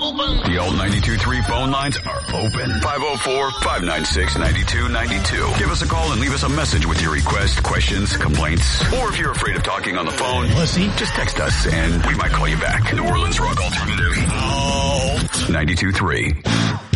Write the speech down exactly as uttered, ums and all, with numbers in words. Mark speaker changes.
Speaker 1: open.
Speaker 2: The old ninety-two point three phone lines are open. five oh four, five nine six, nine two nine two. Give us a call and leave us a message with your request, questions, complaints, or if you're afraid of talking on the phone,
Speaker 1: Pussy.
Speaker 2: just text us and we might call you back. New Orleans Rock Alternative. Oh. ninety-two point three.